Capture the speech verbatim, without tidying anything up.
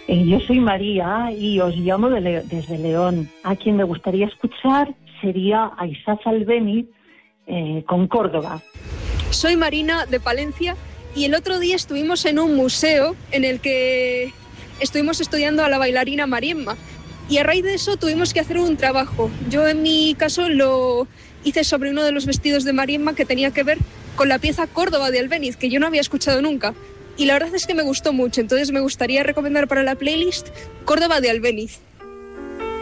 Eh, yo soy María y os llamo de Le- desde León. A quien me gustaría escuchar sería a Isaac Albéniz eh, con Córdoba. Soy Marina de Palencia y el otro día estuvimos en un museo en el que estuvimos estudiando a la bailarina Mariemma y a raíz de eso tuvimos que hacer un trabajo. Yo en mi caso lo hice sobre uno de los vestidos de Mariemma que tenía que ver con la pieza Córdoba de Albéniz, que yo no había escuchado nunca. Y la verdad es que me gustó mucho, entonces me gustaría recomendar para la playlist Córdoba de Albéniz.